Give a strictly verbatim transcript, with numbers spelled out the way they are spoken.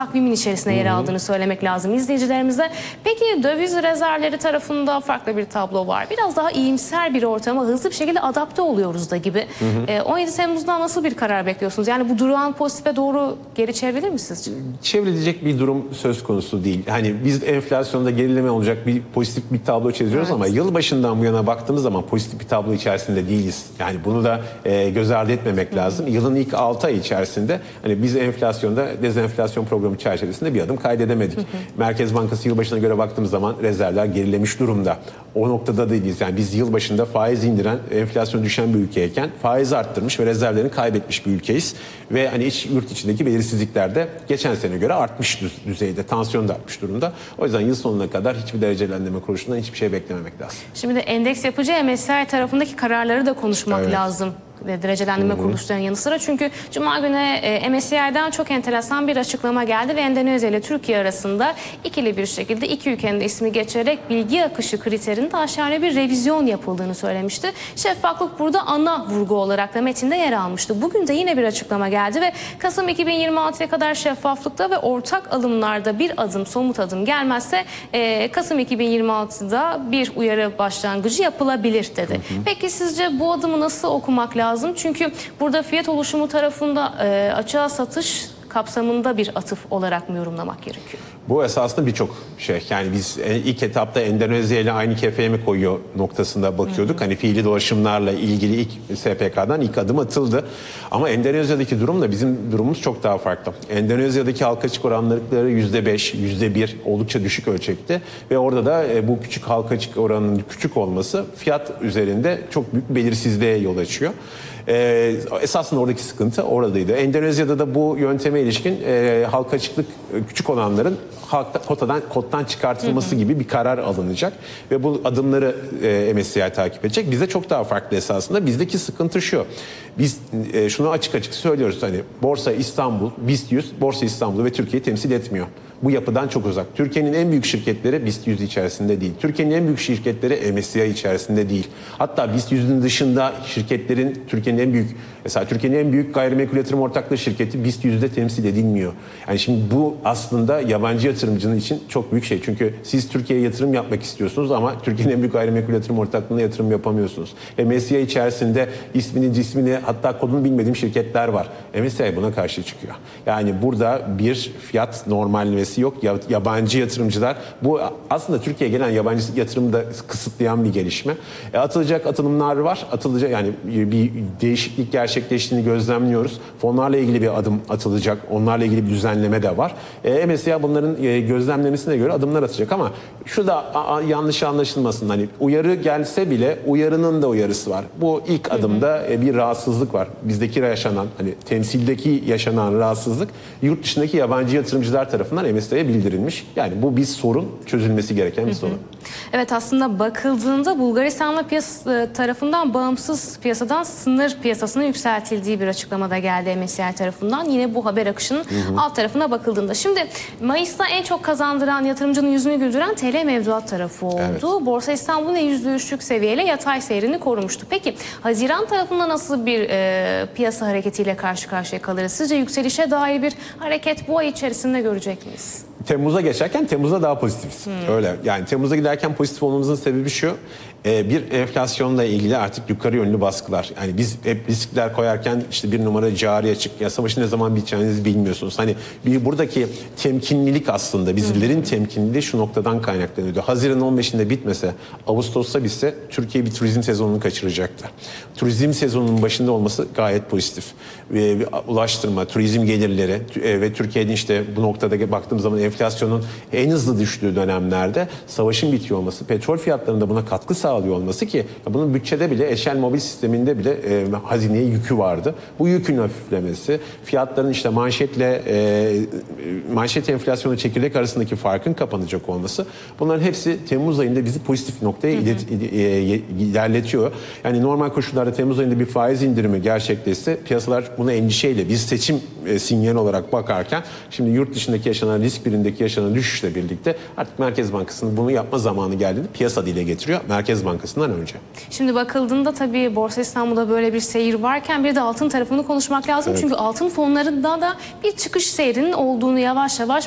takvimin içerisinde yer aldığını söylemek lazım izleyicilerimize. Peki döviz rezervleri tarafında farklı bir tablo var. Biraz daha iyimser bir ortama hızlı bir şekilde adapte oluyoruz da gibi. Hı hı. E, on yedi Temmuz'dan nasıl bir karar bekliyorsunuz? Yani bu durağın pozitife doğru geri çevrilir mi sizce? Çevrilecek bir durum söz konusu değil. Hani biz enflasyonda gerileme olacak bir pozitif bir tablo çiziyoruz, evet, ama yılbaşından bu yana baktığımız zaman pozitif bir tablo içerisinde değiliz. Yani bunu da e, göz ardı etmemek, hı hı, lazım. Yılın ilk altı ay içerisinde hani biz enflasyonda dezenflasyon programı çerçevesinde bir adım kaydedemedik. Hı hı. Merkez Bankası yılbaşına göre baktığımız zaman rezervler gerilemiş durumda. O noktada değiliz. Yani biz yılbaşında faiz indiren, enflasyon düşen bir ülkeyken faiz arttırmış ve rezervlerini kaybetmiş bir ülkeyiz. Ve hani iç, yurt içindeki belirsizlikler de geçen sene göre artmış düzeyde. Tansiyon da artmış durumda. O yüzden yıl sonuna kadar hiçbir derecelendirme kuruluşundan hiçbir şey beklememek lazım. Şimdi de endeks yapıcı M S C I tarafındaki kararları da konuşmak, evet, lazım. Derecelendirme kuruluşlarının yanı sıra. Çünkü Cuma günü e, M S C I'den çok enteresan bir açıklama geldi ve Endonezya ile Türkiye arasında ikili bir şekilde iki ülkenin de ismi geçerek bilgi akışı kriterinde aşağıya bir revizyon yapıldığını söylemişti. Şeffaflık burada ana vurgu olarak da metinde yer almıştı. Bugün de yine bir açıklama geldi ve Kasım iki bin yirmi altıya kadar şeffaflıkta ve ortak alımlarda bir adım, somut adım gelmezse e, Kasım iki bin yirmi altıda bir uyarı başlangıcı yapılabilir dedi. Hı hı. Peki sizce bu adımı nasıl okumak lazım? Çünkü burada fiyat oluşumu tarafında e, açığa satış kapsamında bir atıf olarak mı yorumlamak gerekiyor? Bu esasında birçok şey. Yani biz ilk etapta Endonezya ile aynı kefeye mi koyuyor noktasında bakıyorduk. Hı hı. Hani fiili dolaşımlarla ilgili ilk S P K'dan ilk adım atıldı. Ama Endonezya'daki durum da bizim durumumuz çok daha farklı. Endonezya'daki halka açık oranları yüzde beş, yüzde bir oldukça düşük ölçekte. Ve orada da bu küçük halka açık oranının küçük olması fiyat üzerinde çok büyük belirsizliğe yol açıyor. Ee, esasında oradaki sıkıntı oradaydı. Endonezya'da da bu yönteme ilişkin e, halka açıklık küçük olanların halkta, kotadan, kottan çıkartılması, hı hı, gibi bir karar alınacak. Ve bu adımları e, M S C I takip edecek. Bizde çok daha farklı esasında. Bizdeki sıkıntı şu. Biz e, şunu açık açık söylüyoruz. Hani Borsa İstanbul, BIST yüz, Borsa İstanbul ve Türkiye'yi temsil etmiyor. Bu yapıdan çok uzak. Türkiye'nin en büyük şirketleri BIST yüz içerisinde değil. Türkiye'nin en büyük şirketleri M S C I içerisinde değil. Hatta BIST yüzün dışında şirketlerin, Türkiye'nin en büyük, mesela Türkiye'nin en büyük gayrimenkul yatırım ortaklığı şirketi BIST yüzde temsil edilmiyor. Yani şimdi bu aslında yabancı yatırımcının için çok büyük şey. Çünkü siz Türkiye'ye yatırım yapmak istiyorsunuz ama Türkiye'nin en büyük gayrimenkul yatırım ortaklığına yatırım yapamıyorsunuz. M S C I içerisinde ismini, cismini, hatta kodunu bilmediğim şirketler var. M S C I buna karşı çıkıyor. Yani burada bir fiyat normallemesi yok. Yabancı yatırımcılar, bu aslında Türkiye'ye gelen yabancı yatırımı da kısıtlayan bir gelişme. E, atılacak atılımlar var. Atılacak, yani bir değişiklik gerçekleştiğini gözlemliyoruz. Fonlarla ilgili bir adım atılacak. Onlarla ilgili bir düzenleme de var. E, M S C I bunların e, gözlemlemesine göre adımlar atacak ama şu da a, a, yanlış anlaşılmasın. Hani uyarı gelse bile uyarının da uyarısı var. Bu ilk adımda e, bir rahatsızlık var. Bizdeki yaşanan, hani temsildeki yaşanan rahatsızlık yurt dışındaki yabancı yatırımcılar tarafından M S C I'ye bildirilmiş. Yani bu bir sorun, çözülmesi gereken bir sorun. Evet, aslında bakıldığında Bulgaristan'la piyasa tarafından bağımsız piyasadan sınır piyasasına yükseltildiği bir açıklamada geldi M S C I tarafından. Yine bu haber akışının, hı hı, alt tarafına bakıldığında. Şimdi Mayıs'ta en çok kazandıran, yatırımcının yüzünü güldüren T L mevduat tarafı oldu. Evet. Borsa İstanbul'un yüzde üçlük seviyeyle yatay seyrini korumuştu. Peki Haziran tarafında nasıl bir e, piyasa hareketiyle karşı karşıya kalırız? Sizce yükselişe dair bir hareket bu ay içerisinde görecek miyiz? Temmuz'a geçerken Temmuz'da daha pozitifiz. Hmm. Öyle. Yani Temmuz'a giderken pozitif olmamızın sebebi şu. Bir enflasyonla ilgili artık yukarı yönlü baskılar. Yani biz hep riskler koyarken işte bir numara cari açık, ya savaşın ne zaman biteceğinizi bilmiyorsunuz. Hani bir buradaki temkinlilik aslında bizlerin, hmm, temkinliliği şu noktadan kaynaklanıyordu. Haziran on beşinde bitmese, Ağustos'ta bitse Türkiye bir turizm sezonunu kaçıracaktı. Turizm sezonunun başında olması gayet pozitif. Ve ulaştırma, turizm gelirleri ve Türkiye'nin işte bu noktada baktığımız zaman enflasyonun en hızlı düştüğü dönemlerde savaşın bitiyor olması, petrol fiyatlarında buna katkı sağlıyor olması ki bunun bütçede bile, eşel mobil sisteminde bile e, hazineye yükü vardı. Bu yükün hafiflemesi, fiyatların işte manşetle e, manşet enflasyonu çekirdek arasındaki farkın kapanacak olması, bunların hepsi Temmuz ayında bizi pozitif noktaya, hı hı, ilerletiyor. Yani normal koşullarda Temmuz ayında bir faiz indirimi gerçekleşse piyasalar buna endişeyle, biz seçim e, sinyal olarak bakarken şimdi yurt dışındaki yaşanan risk birindeki yaşanan düşüşle birlikte artık Merkez Bankası'nın bunu yapma zamanı geldiğini piyasa dile getiriyor. Merkez Bankası'ndan önce. Şimdi bakıldığında tabii Borsa İstanbul'da böyle bir seyir varken bir de altın tarafını konuşmak lazım. Evet. Çünkü altın fonlarında da bir çıkış seyrinin olduğunu, yavaş yavaş yavaş